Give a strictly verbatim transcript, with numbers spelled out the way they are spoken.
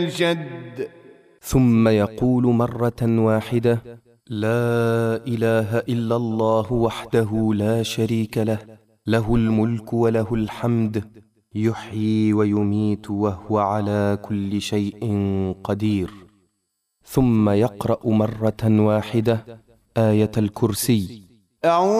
الجد. ثم يقول مرة واحدة: لا إله إلا الله وحده لا شريك له، له الملك وله الحمد، يحيي ويميت وهو على كل شيء قدير. ثم يقرأ مرة واحدة آية الكرسي. أعوذ